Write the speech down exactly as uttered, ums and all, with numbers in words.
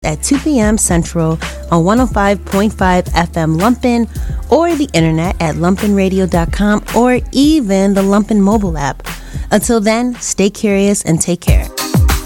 at two p.m. Central on one oh five point five F M Lumpin, or the internet at lumpin radio dot com, or even the Lumpin mobile app. Until then, stay curious and take care.